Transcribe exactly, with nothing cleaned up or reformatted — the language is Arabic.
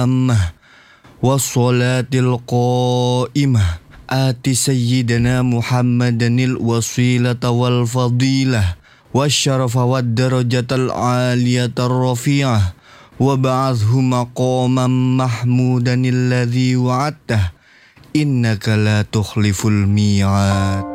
التامة والصلاة القائمة آت سيدنا محمدا الوسيلة والفضيلة والشرف والدرجة العالية الرفيعة وابعثه مقاما محمودا الذي وعدته إنك لا تخلف الميعاد.